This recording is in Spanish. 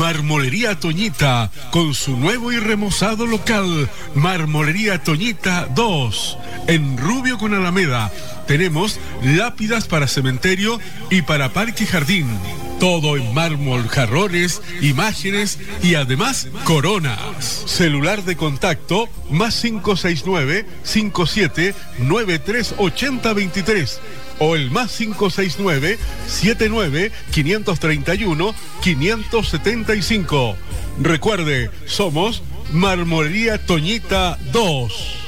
Marmolería Toñita, con su nuevo y remozado local, Marmolería Toñita 2, en Rubio con Alameda. Tenemos lápidas para cementerio y para parque y jardín. Todo en mármol, jarrones, imágenes y además coronas. Celular de contacto más 569-5793-8023 o el más 569-79-531-575. Recuerde, somos Marmolería Toñita 2.